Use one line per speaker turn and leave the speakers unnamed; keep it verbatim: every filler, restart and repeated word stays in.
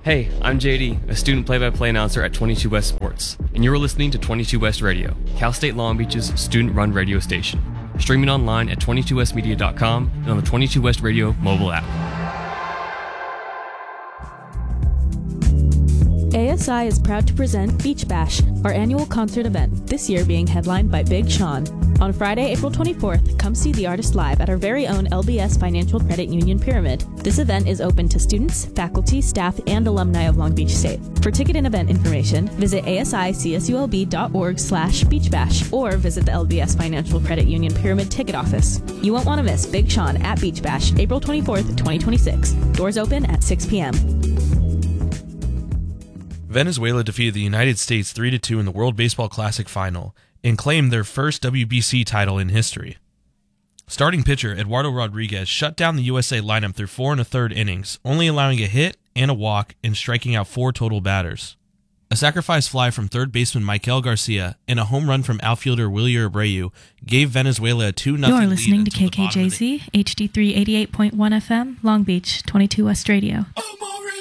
Hey, I'm J D, a student play-by-play announcer at twenty-two West Sports, and you're listening to twenty-two West Radio, Cal State Long Beach's student-run radio station. Streaming online at twenty-two west media dot com and on the twenty-two West Radio mobile app.
A S I is proud to present Beach Bash, our annual concert event, this year being headlined by Big Sean. On Friday, April twenty-fourth, come see the artist live at our very own L B S Financial Credit Union Pyramid. This event is open to students, faculty, staff, and alumni of Long Beach State. For ticket and event information, visit asiCSULB.org slash beachbash or visit the L B S Financial Credit Union Pyramid ticket office. You won't want to miss Big Sean at Beach Bash, April twenty-fourth, twenty twenty-six. Doors open at six p.m.
Venezuela defeated the United States three to two in the World Baseball Classic Final and claimed their first W B C title in history. Starting pitcher Eduardo Rodriguez shut down the U S A lineup through four and a third innings, only allowing a hit and a walk and striking out four total batters. A sacrifice fly from third baseman Michael Garcia and a home run from outfielder Wilyer Abreu gave Venezuela a two nothing lead.
You're listening to K K J Z, H D three eighty-eight point one F M, Long Beach, twenty-two West Radio.